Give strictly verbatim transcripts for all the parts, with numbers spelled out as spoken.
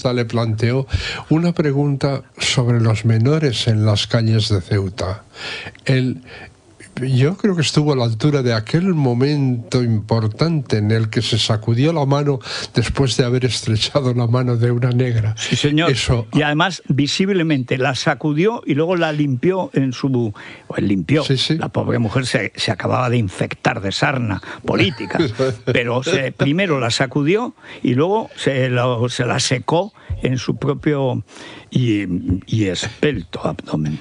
periodista le planteó una pregunta sobre los menores en las calles de Ceuta. Él, yo creo que estuvo a la altura de aquel momento importante en el que se sacudió la mano después de haber estrechado la mano de una negra. Sí, señor. Eso... Y además, visiblemente, la sacudió y luego la limpió en su... Pues limpió. Sí, sí. La pobre mujer se, se acababa de infectar de sarna política. Pero se, primero la sacudió y luego se, lo, se la secó en su propio y, y esbelto abdomen.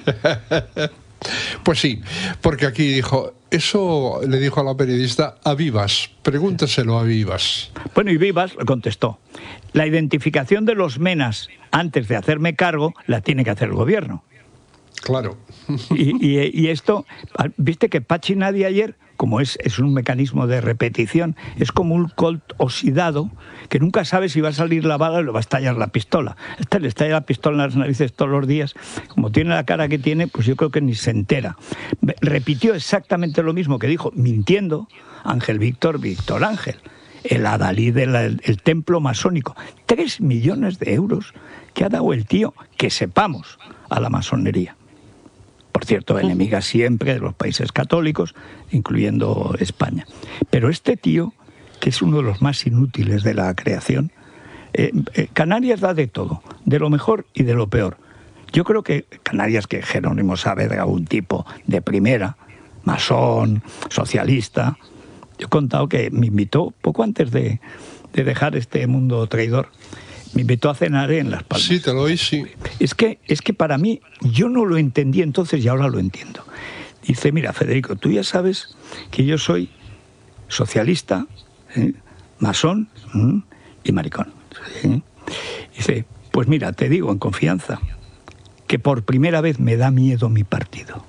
Pues sí, porque aquí dijo, eso le dijo a la periodista a Vivas, pregúntaselo a Vivas. Bueno, y Vivas le contestó, la identificación de los menas antes de hacerme cargo la tiene que hacer el gobierno. Claro. Y, y, y esto, viste que Pachi Nadia ayer, como es, es un mecanismo de repetición, es como un Colt oxidado que nunca sabe si va a salir la bala o le va a estallar la pistola. Este le estalla la pistola en las narices todos los días. Como tiene la cara que tiene, pues yo creo que ni se entera. Repitió exactamente lo mismo que dijo, mintiendo, Ángel Víctor, Víctor Ángel, el adalid del el templo masónico. Tres millones de euros que ha dado el tío, que sepamos, a la masonería. Por cierto, enemiga siempre de los países católicos, incluyendo España. Pero este tío, que es uno de los más inútiles de la creación, eh, eh, Canarias da de todo, de lo mejor y de lo peor. Yo creo que Canarias, que Jerónimo Saavedra, un tipo de primera, masón, socialista, yo he contado que me invitó, poco antes de, de dejar este mundo traidor, me invitó a cenar en Las Palmas. Sí, te lo oí, sí. Es que, es que para mí, yo no lo entendí entonces y ahora lo entiendo. Dice, mira, Federico, tú ya sabes que yo soy socialista, ¿eh? masón ¿eh? y maricón. ¿eh? Dice, pues mira, te digo en confianza que por primera vez me da miedo mi partido.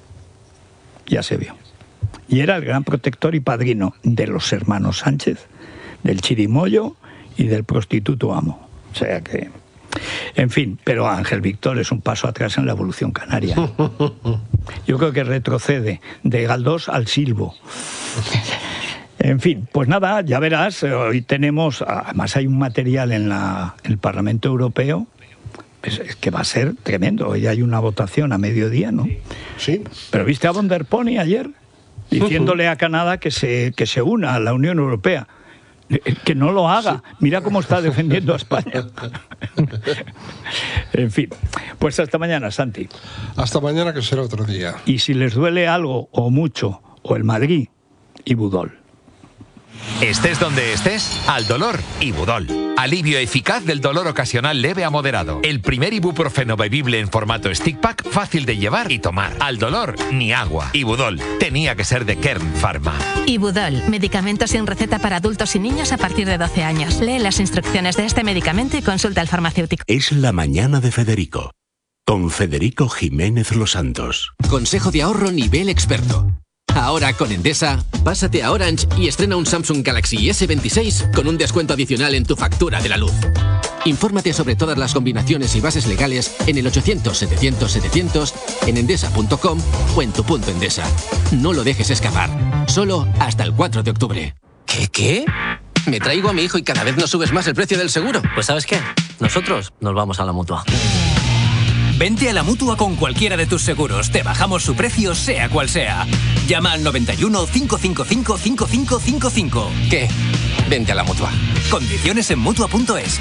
Ya se vio. Y era el gran protector y padrino de los hermanos Sánchez, del chirimoyo y del prostituto amo. O sea que, en fin, pero Ángel Víctor es un paso atrás en la evolución canaria. Yo creo que retrocede de Galdós al Silbo. En fin, pues nada, ya verás, hoy tenemos, además hay un material en, la, en el Parlamento Europeo, pues es que va a ser tremendo. Hoy hay una votación a mediodía, ¿no? Sí. Pero ¿viste a von der Pony ayer? Diciéndole a Canadá que se, que se una a la Unión Europea. Que no lo haga. Mira cómo está defendiendo a España. En fin, pues hasta mañana, Santi. Hasta mañana, que será otro día. Y si les duele algo o mucho, o el Madrid, Ibudol. Estés donde estés, al dolor, Ibudol. Alivio eficaz del dolor ocasional leve a moderado. El primer ibuprofeno bebible en formato stick pack, fácil de llevar y tomar. Al dolor, ni agua. Ibudol. Tenía que ser de Kern Pharma. Ibudol. Medicamento sin receta para adultos y niños a partir de doce años. Lee las instrucciones de este medicamento y consulta al farmacéutico. Es la mañana de Federico. Con Federico Jiménez Los Santos. Consejo de ahorro nivel experto. Ahora con Endesa, pásate a Orange y estrena un Samsung Galaxy ese veintiséis con un descuento adicional en tu factura de la luz. Infórmate sobre todas las combinaciones y bases legales en el ochocientos setecientos setecientos, en endesa punto com o en tu punto Endesa. No lo dejes escapar. Solo hasta el cuatro de octubre. ¿Qué, qué? Me traigo a mi hijo y cada vez nos subes más el precio del seguro. Pues ¿sabes qué? Nosotros nos vamos a la Mutua. Vente a la Mutua con cualquiera de tus seguros. Te bajamos su precio, sea cual sea. Llama al noventa y uno, cinco cinco cinco, cinco cinco cinco cinco. ¿Qué? Vente a la Mutua. Condiciones en Mutua punto es.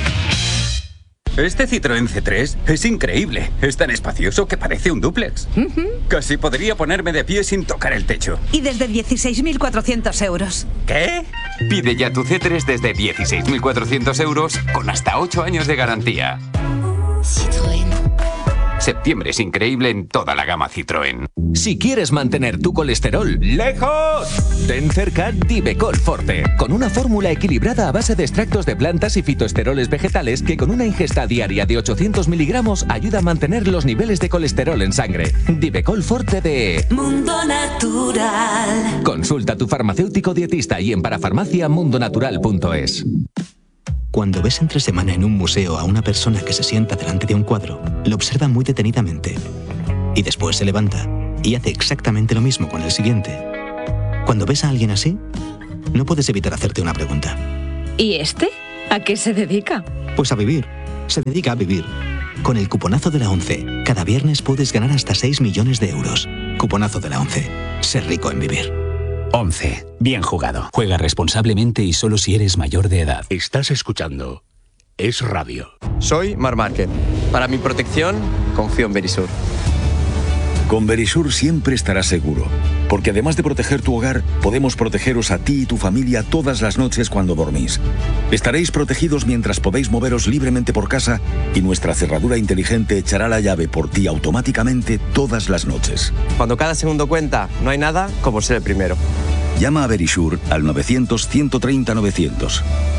Este Citroën C tres es increíble. Es tan espacioso que parece un dúplex. Uh-huh. Casi podría ponerme de pie sin tocar el techo. Y desde dieciséis mil cuatrocientos euros. ¿Qué? Pide ya tu C tres desde dieciséis mil cuatrocientos euros con hasta ocho años de garantía. Citroën. Septiembre es increíble en toda la gama Citroën. Si quieres mantener tu colesterol lejos, ten cerca Divecol Forte, con una fórmula equilibrada a base de extractos de plantas y fitoesteroles vegetales que con una ingesta diaria de ochocientos miligramos ayuda a mantener los niveles de colesterol en sangre. Divecol Forte de Mundo Natural. Consulta a tu farmacéutico dietista y en parafarmacia mundo natural punto es. Cuando ves entre semana en un museo a una persona que se sienta delante de un cuadro, lo observa muy detenidamente y después se levanta y hace exactamente lo mismo con el siguiente. Cuando ves a alguien así, no puedes evitar hacerte una pregunta. ¿Y este? ¿A qué se dedica? Pues a vivir. se dedica a vivir. Con el cuponazo de la ONCE, cada viernes puedes ganar hasta seis millones de euros. Cuponazo de la ONCE. Ser rico en vivir. ONCE. Bien jugado. Juega responsablemente y solo si eres mayor de edad. Estás escuchando Es Radio. Soy Mar Márquez. Para mi protección, confío en Verisur. Con Verisur siempre estarás seguro, porque además de proteger tu hogar, podemos protegeros a ti y tu familia todas las noches cuando dormís. Estaréis protegidos mientras podéis moveros libremente por casa y nuestra cerradura inteligente echará la llave por ti automáticamente todas las noches. Cuando cada segundo cuenta, no hay nada como ser el primero. Llama a Verisur al novecientos, ciento treinta, novecientos.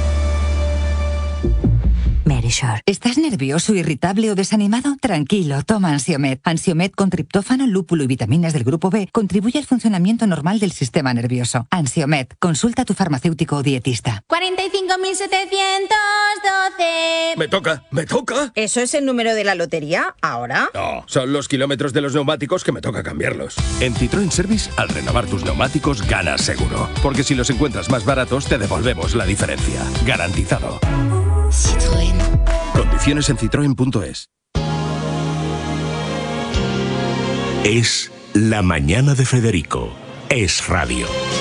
Verisur. ¿Estás nervioso, irritable o desanimado? Tranquilo, toma Ansiomed. Ansiomed con triptófano, lúpulo y vitaminas del grupo B contribuye al funcionamiento normal del sistema nervioso. Ansiomed. Consulta a tu farmacéutico o dietista. cuarenta y cinco mil setecientos doce. Me toca, me toca. ¿Eso es el número de la lotería ahora? No, son los kilómetros de los neumáticos que me toca cambiarlos. En Citroën Service, al renovar tus neumáticos, ganas seguro. Porque si los encuentras más baratos, te devolvemos la diferencia. Garantizado. Citroën. Condiciones en citroen punto es. Es La Mañana de Federico. Es Radio.